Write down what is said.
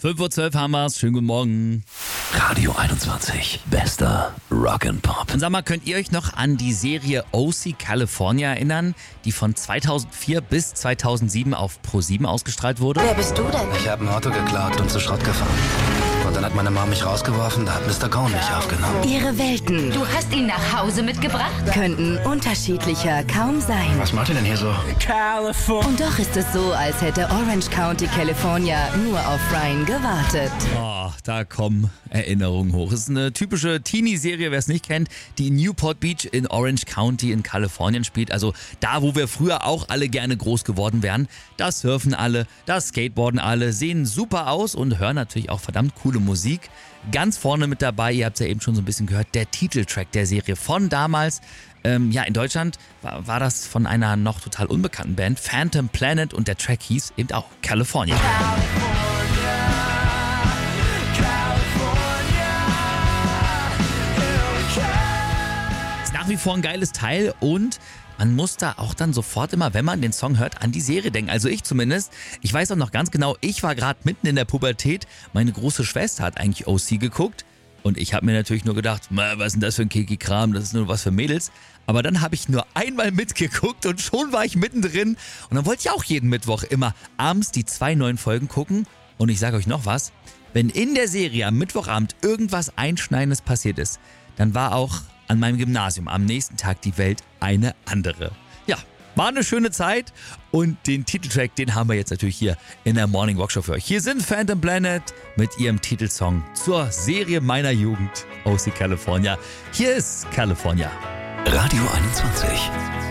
5:12 Uhr haben wir's. Schönen guten Morgen. Radio 21, bester Rock'n'Pop. Und sag mal, könnt ihr euch noch an die Serie OC California erinnern, die von 2004 bis 2007 auf Pro7 ausgestrahlt wurde? Wer bist du denn? Ich habe ein Auto geklaut und zu Schrott gefahren. Und dann hat meine Mom mich rausgeworfen, da hat Mr. Cohn mich aufgenommen. Ihre Welten Du hast ihn nach Hause mitgebracht? könnten unterschiedlicher kaum sein. Was macht ihr denn hier so? Und doch ist es so, als hätte Orange County, California nur auf Ryan gewartet. Oh, da kommen Erinnerungen hoch. Es ist eine typische Teenie-Serie, wer es nicht kennt, die in Newport Beach in Orange County in Kalifornien spielt. Also da, wo wir früher auch alle gerne groß geworden wären. Da surfen alle, da skateboarden alle, sehen super aus und hören natürlich auch verdammt coole Musik. Ganz vorne mit dabei, ihr habt es ja eben schon so ein bisschen gehört, der Titeltrack der Serie von damals. In Deutschland war das von einer noch total unbekannten Band, Phantom Planet, und der Track hieß eben auch California. Ist nach wie vor ein geiles Teil und man muss da auch dann sofort immer, wenn man den Song hört, an die Serie denken. Also ich zumindest. Ich weiß auch noch ganz genau, ich war gerade mitten in der Pubertät. Meine große Schwester hat eigentlich OC geguckt. Und ich habe mir natürlich nur gedacht, was ist denn das für ein Kiki-Kram, das ist nur was für Mädels. Aber dann habe ich nur einmal mitgeguckt und schon war ich mittendrin. Und dann wollte ich auch jeden Mittwoch immer abends die 2 neuen Folgen gucken. Und ich sage euch noch was, wenn in der Serie am Mittwochabend irgendwas Einschneidendes passiert ist, dann war auch an meinem Gymnasium am nächsten Tag die Welt eine andere. Ja, war eine schöne Zeit und den Titeltrack, den haben wir jetzt natürlich hier in der Morning Walk Show für euch. Hier sind Phantom Planet mit ihrem Titelsong zur Serie meiner Jugend, OC California. Hier ist California. Radio 21,